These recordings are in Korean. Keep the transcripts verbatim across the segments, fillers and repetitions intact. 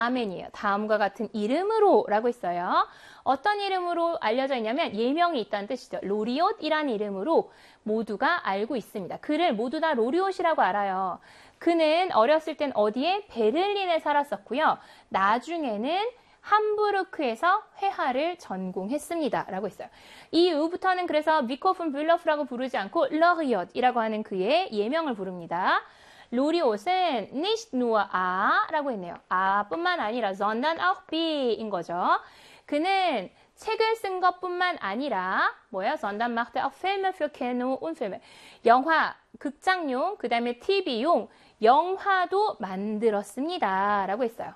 아멘이에요. 다음과 같은 이름으로 라고 있어요. 어떤 이름으로 알려져 있냐면 예명이 있다는 뜻이죠. 로리옷이라는 이름으로 모두가 알고 있습니다. 그를 모두 다 로리옷이라고 알아요. 그는 어렸을 땐 어디에? 베를린에 살았었고요. 나중에는 함부르크에서 회화를 전공했습니다. 라고 있어요. 이 이후부터는 그래서 비코 폰 뷸러프라고 부르지 않고 러리엇이라고 하는 그의 예명을 부릅니다. 로리옷은 nicht nur A라고 했네요. A뿐만 아니라 sondern auch B인 거죠. 그는 책을 쓴 것뿐만 아니라 뭐야? sondern machte auch Filme für Kino und Filme. 영화, 극장용, 그 다음에 티비용 영화도 만들었습니다. 라고 했어요.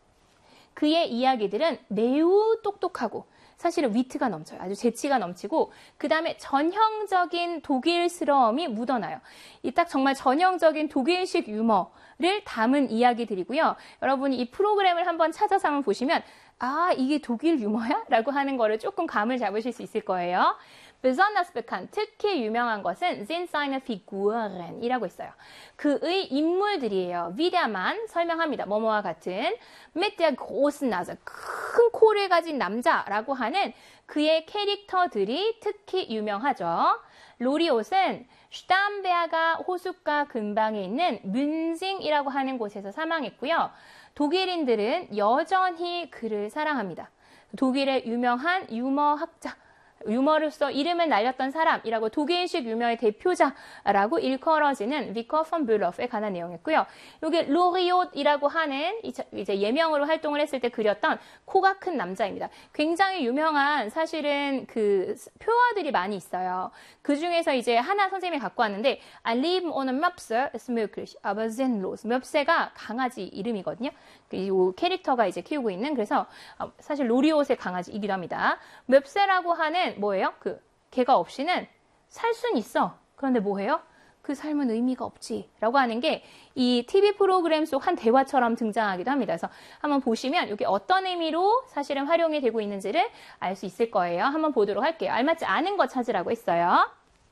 그의 이야기들은 매우 똑똑하고 사실은 위트가 넘쳐요. 아주 재치가 넘치고 그 다음에 전형적인 독일스러움이 묻어나요. 이 딱 정말 전형적인 독일식 유머를 담은 이야기들이고요. 여러분이 이 프로그램을 한번 찾아서 한번 보시면 아, 이게 독일 유머야? 라고 하는 거를 조금 감을 잡으실 수 있을 거예요. besonders bekannt, 특히 유명한 것은 sind seine Figuren 이라고 있어요. 그의 인물들이에요. wie der Mann 설명합니다. 뭐뭐와 같은 mit der großen Nase, 큰 코를 가진 남자라고 하는 그의 캐릭터들이 특히 유명하죠. 로리옷은 슈탐베아가 호숫가 근방에 있는 뮌징이라고 하는 곳에서 사망했고요. 독일인들은 여전히 그를 사랑합니다. 독일의 유명한 유머학자, 유머로서 이름을 날렸던 사람이라고 독일식 유머의 대표자라고 일컬어지는 비커 폰 뷸러프에 관한 내용이었고요. 이게 로리옷이라고 하는 이제 예명으로 활동을 했을 때 그렸던 코가 큰 남자입니다. 굉장히 유명한 사실은 그 표어들이 많이 있어요. 그 중에서 이제 하나 선생님이 갖고 왔는데 Ein Leben ohne Möpse ist möglich, aber sinnlos. 멨새가 강아지 이름이거든요. 이 캐릭터가 이제 키우고 있는 그래서 사실 로리옷의 강아지이기도 합니다. 멨새라고 하는 뭐예요? 그 걔가 없이는 살 순 있어. 그런데 뭐해요? 그 삶은 의미가 없지. 라고 하는 게 이 티비 프로그램 속 한 대화처럼 등장하기도 합니다. 그래서 한번 보시면 이게 어떤 의미로 사실은 활용이 되고 있는지를 알 수 있을 거예요. 한번 보도록 할게요. 알맞지 않은 거 찾으라고 했어요.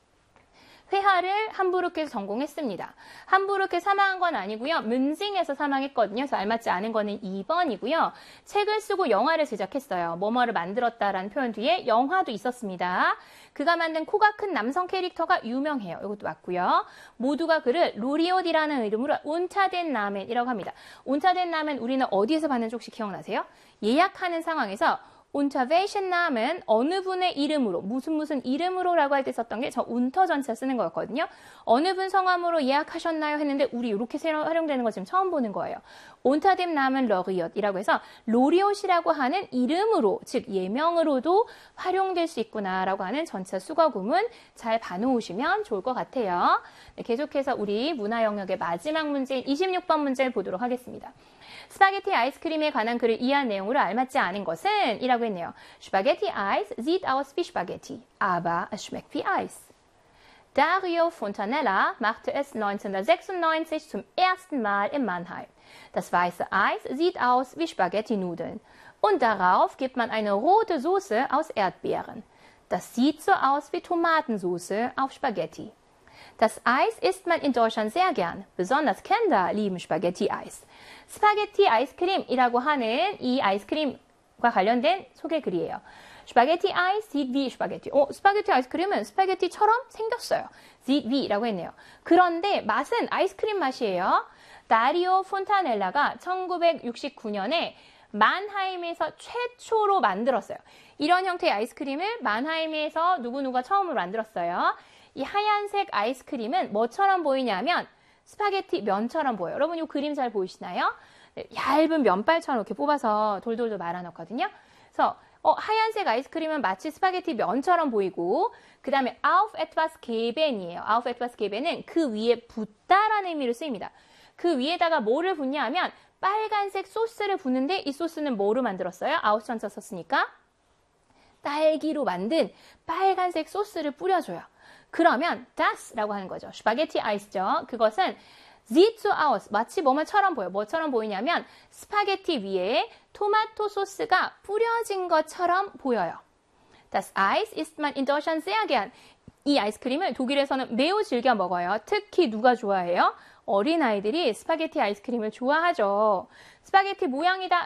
회화를 함부르크에서 전공했습니다. 함부르크에 사망한 건 아니고요. 뮌징에서 사망했거든요. 그래서 알맞지 않은 거는 이 번이고요. 책을 쓰고 영화를 제작했어요. 뭐뭐를 만들었다라는 표현 뒤에 영화도 있었습니다. 그가 만든 코가 큰 남성 캐릭터가 유명해요. 이것도 맞고요. 모두가 그를 로리옷이라는 이름으로 운타덴 나멘이라고 합니다. 운타덴 나멘 우리는 어디에서 봤는지 혹시 기억나세요? 예약하는 상황에서 unter welchen Namen 어느 분의 이름으로 무슨 무슨 이름으로라고 할 때 썼던 게 저 운터 전체 쓰는 거였거든요. 어느 분 성함으로 예약하셨나요? 했는데 우리 이렇게 활용되는 거 지금 처음 보는 거예요. unter dem Namen 로리옷이라고 해서 로리옷이라고 하는 이름으로 즉 예명으로도 활용될 수 있구나라고 하는 전체 수거 구문 잘 봐놓으시면 좋을 것 같아요. 네, 계속해서 우리 문화 영역의 마지막 문제인 이십육 번 문제를 보도록 하겠습니다. 스파게티 아이스크림에 관한 글을 이해한 내용으로 알맞지 않은 것은? 이라고 했네요. Spaghetti Eis sieht aus wie Spaghetti, aber es schmeckt wie Eis. Dario Fontanella machte es neunzehnhundertsechsundneunzig zum ersten Mal in Mannheim. Das weiße Eis sieht aus wie Spaghetti-Nudeln und darauf gibt man eine rote Soße aus Erdbeeren. Das sieht so aus wie Tomatensoße auf Spaghetti. Das Eis isst man in Deutschland sehr gern. Besonders Kinder lieben Spaghetti-Eis. 스파게티 아이스크림이라고 하는 이 아이스크림과 관련된 소개 글이에요. 스파게티 아이스 sieht wie 스파게티. 어, 스파게티 아이스크림은 스파게티처럼 생겼어요. sieht wie라고 했네요. 그런데 맛은 아이스크림 맛이에요. 다리오 폰타넬라가 천구백육십구 년에 만하임에서 최초로 만들었어요. 이런 형태의 아이스크림을 만하임에서 누구누가 처음으로 만들었어요. 이 하얀색 아이스크림은 뭐처럼 보이냐면 스파게티 면처럼 보여요. 여러분 이 그림 잘 보이시나요? 얇은 면발처럼 이렇게 뽑아서 돌돌돌 말아놓거든요. 그래서 어, 하얀색 아이스크림은 마치 스파게티 면처럼 보이고 그 다음에 auf etwas geben이에요. auf etwas geben은 그 위에 붓다라는 의미로 쓰입니다. 그 위에다가 뭐를 붓냐 하면 빨간색 소스를 붓는데 이 소스는 뭐로 만들었어요? 아우스 전차 썼으니까 딸기로 만든 빨간색 소스를 뿌려줘요. 그러면 das라고 하는 거죠. 스파게티 아이스죠. 그것은 sieht so aus. 마치 뭐뭐처럼 보여. 뭐처럼 보이냐면 스파게티 위에 토마토 소스가 뿌려진 것처럼 보여요. Das Eis isst man in Deutschland sehr gern. 이 아이스크림을 독일에서는 매우 즐겨 먹어요. 특히 누가 좋아해요? 어린아이들이 스파게티 아이스크림을 좋아하죠. 스파게티 모양이다.